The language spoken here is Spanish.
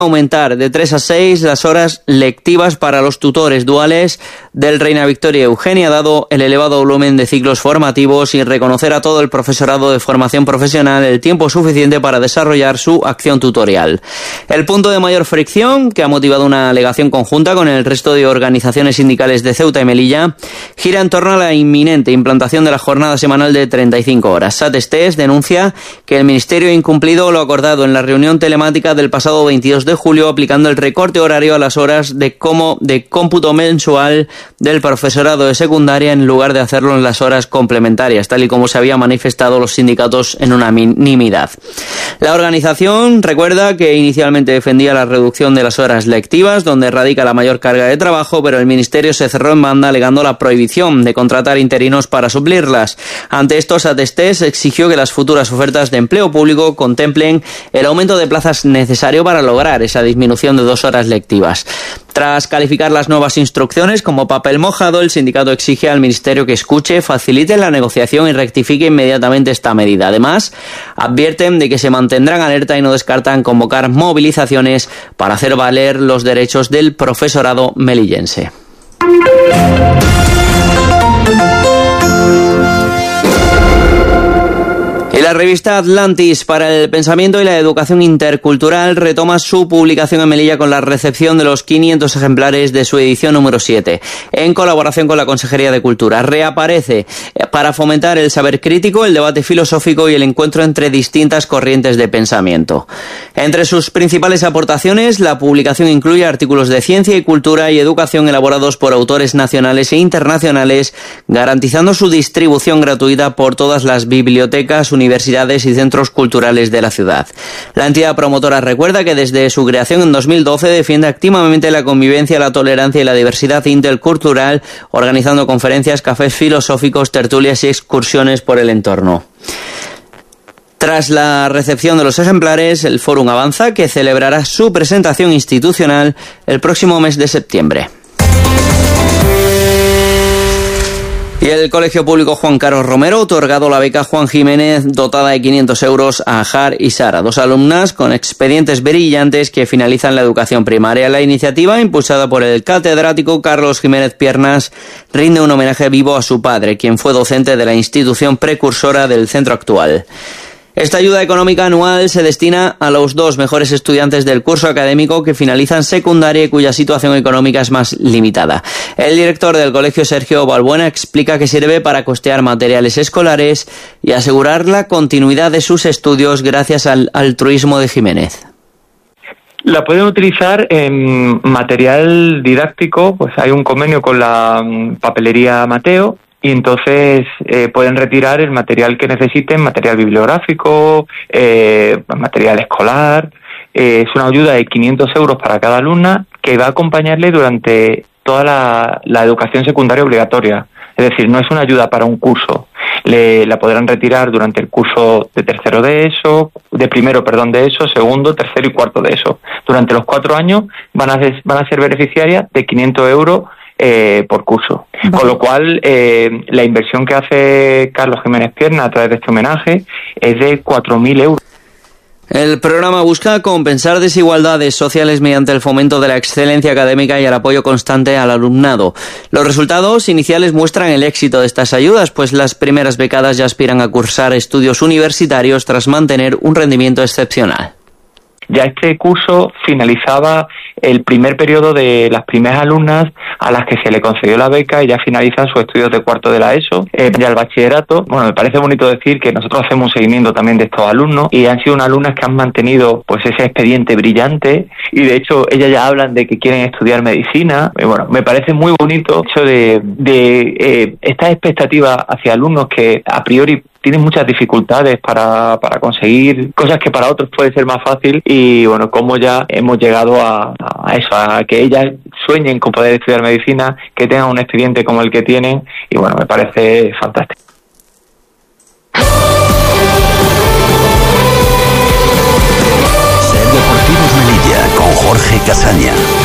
aumentar de 3 a 6 las horas lectivas para los tutores duales del Reina Victoria Eugenia, dado el elevado volumen de ciclos formativos, y reconocer a todo el profesorado de formación profesional el tiempo suficiente para desarrollar su acción tutorial. El punto de mayor fricción, que ha motivado una alegación conjunta con el resto de organizaciones sindicales de Ceuta y Melilla, gira en torno a la inminente implantación de la jornada semanal de 35 horas. SAT-ESTES denuncia que el Ministerio ha incumplido lo acordado en la reunión telemática del pasado 22 de julio, aplicando el recorte horario a las horas de cómputo mensual del profesorado de secundaria en lugar de hacerlo en las horas complementarias, tal y como se había manifestado los sindicatos en unanimidad. La organización recuerda que inicialmente defendía la reducción de las horas lectivas, donde radica la mayor carga de trabajo, pero el Ministerio se cerró en banda alegando la prohibición de contratar interinos para suplirlas. Ante esto, SAT-ESTES exigió que las futuras ofertas de empleo público contemplen el aumento de plazas necesario para lograr esa disminución de 2 horas lectivas. Tras calificar las nuevas instrucciones como papel mojado, el sindicato exige al Ministerio que escuche, facilite la negociación y rectifique inmediatamente esta medida. Además, advierten de que se mantendrán alerta y no descartan convocar movilizaciones para hacer valer los derechos del profesorado melillense. La revista Atlantis para el Pensamiento y la Educación Intercultural retoma su publicación en Melilla con la recepción de los 500 ejemplares de su edición número 7, en colaboración con la Consejería de Cultura. Reaparece para fomentar el saber crítico, el debate filosófico y el encuentro entre distintas corrientes de pensamiento. Entre sus principales aportaciones, la publicación incluye artículos de ciencia y cultura y educación elaborados por autores nacionales e internacionales, garantizando su distribución gratuita por todas las bibliotecas, universidades y centros culturales de la ciudad. La entidad promotora recuerda que desde su creación en 2012 defiende activamente la convivencia, la tolerancia y la diversidad intercultural, organizando conferencias, cafés filosóficos, tertulias y excursiones por el entorno. Tras la recepción de los ejemplares, el Fórum avanza, que celebrará su presentación institucional el próximo mes de septiembre. Y el Colegio Público Juan Carlos Romero ha otorgado la beca Juan Jiménez, dotada de 500 euros, a Ajar y Sara, 2 alumnas con expedientes brillantes que finalizan la educación primaria. La iniciativa, impulsada por el catedrático Carlos Jiménez Piernas, rinde un homenaje vivo a su padre, quien fue docente de la institución precursora del centro actual. Esta ayuda económica anual se destina a los 2 mejores estudiantes del curso académico que finalizan secundaria y cuya situación económica es más limitada. El director del colegio, Sergio Balbuena, explica que sirve para costear materiales escolares y asegurar la continuidad de sus estudios gracias al altruismo de Jiménez. La pueden utilizar en material didáctico, pues hay un convenio con la papelería Mateo, y entonces pueden retirar el material que necesiten, material bibliográfico, material escolar. Es una ayuda de 500 euros para cada alumna que va a acompañarle durante toda la educación secundaria obligatoria. Es decir, no es una ayuda para un curso. La podrán retirar durante el curso de primero de ESO, segundo, tercero y cuarto de ESO. Durante los 4 años van a ser beneficiarias de 500 euros por curso. Vale. Con lo cual, la inversión que hace Carlos Jiménez Pierna a través de este homenaje es de 4.000 euros. El programa busca compensar desigualdades sociales mediante el fomento de la excelencia académica y el apoyo constante al alumnado. Los resultados iniciales muestran el éxito de estas ayudas, pues las primeras becadas ya aspiran a cursar estudios universitarios tras mantener un rendimiento excepcional. Ya este curso finalizaba el primer periodo de las primeras alumnas a las que se le concedió la beca y ya finalizan sus estudios de cuarto de la ESO, ya el bachillerato. Bueno, me parece bonito decir que nosotros hacemos un seguimiento también de estos alumnos y han sido unas alumnas que han mantenido pues ese expediente brillante y de hecho ellas ya hablan de que quieren estudiar medicina. Bueno, me parece muy bonito el hecho de estas expectativas hacia alumnos que a priori tienen muchas dificultades para conseguir cosas que para otros puede ser más fácil y bueno, como ya hemos llegado a eso, a que ellas sueñen con poder estudiar medicina, que tengan un expediente como el que tienen y bueno, me parece fantástico. Ser Deportivos Melilla con Jorge Casaña.